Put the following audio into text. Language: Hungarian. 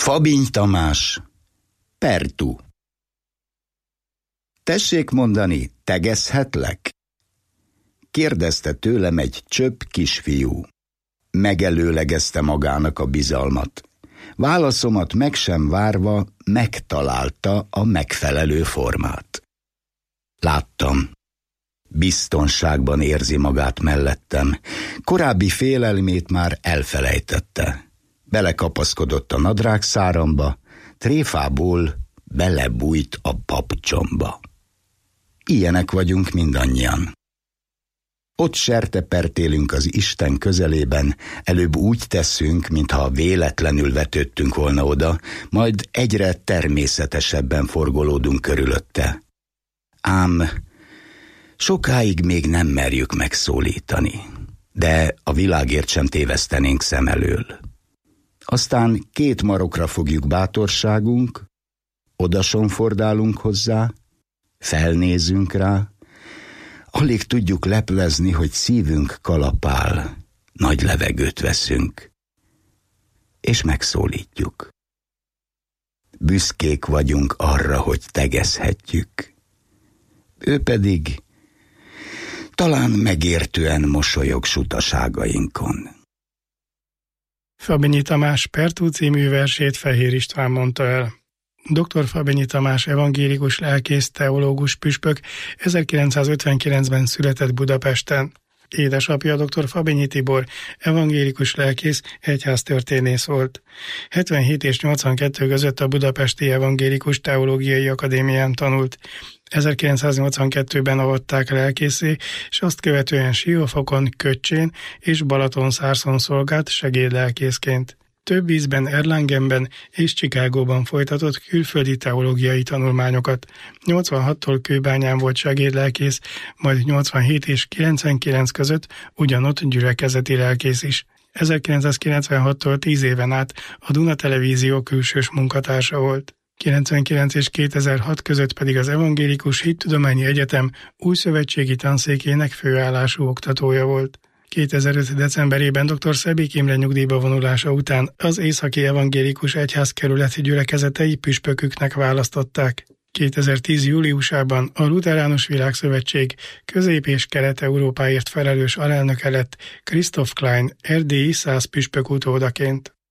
Fabiny Tamás, Pertú. Tessék mondani, tegezhetlek? Kérdezte tőlem egy csöpp kisfiú. Megelőlegezte magának a bizalmat. Válaszomat meg sem várva megtalálta a megfelelő formát. Láttam. Biztonságban érzi magát mellettem. Korábbi félelmét már elfelejtette. Belekapaszkodott a nadrágszáramba, tréfából belebújt a papucsomba. Ilyenek vagyunk mindannyian. Ott sertepertélünk az Isten közelében, előbb úgy teszünk, mintha véletlenül vetődtünk volna oda, majd egyre természetesebben forgolódunk körülötte. Ám sokáig még nem merjük megszólítani, de a világért sem tévesztenénk szem elől. Aztán 2 marokra fogjuk bátorságunk, odasonfordálunk hozzá, felnézünk rá, alig tudjuk leplezni, hogy szívünk kalapál, nagy levegőt veszünk, és megszólítjuk. Büszkék vagyunk arra, hogy tegezhetjük. Ő pedig talán megértően mosolyog sutaságainkon. Fabinyi Tamás Pertú című versét Fehér István mondta el. Dr. Fabinyi Tamás evangélikus lelkész, teológus püspök 1959-ben született Budapesten. Édesapja dr. Fabinyi Tibor evangélikus lelkész, egyháztörténész volt. 77 és 82 között a Budapesti Evangélikus Teológiai Akadémián tanult. 1982-ben avatták lelkészé, és azt követően Siófokon, Köccsén és Balatonszárszon szolgált segédlelkészként. Több ízben Erlangenben és Chicagóban folytatott külföldi teológiai tanulmányokat. 86-tól Kőbányán volt segédlelkész, majd 87 és 99 között ugyanott gyülekezeti lelkész is. 1996-tól 10 éven át a Duna Televízió külsős munkatársa volt. 99 és 2006 között pedig az Evangélikus Hittudományi Egyetem újszövetségi tanszékének főállású oktatója volt. 2005. decemberében dr. Szebék Imre nyugdíjba vonulása után az Északi Evangélikus Egyházkerület gyülekezetei püspöküknek választották. 2010. júliusában a Lutheránus Világszövetség Közép- és Kelet-Európáért felelős alelnöke lett Christoph Klein erdélyi 100 püspök utódaként.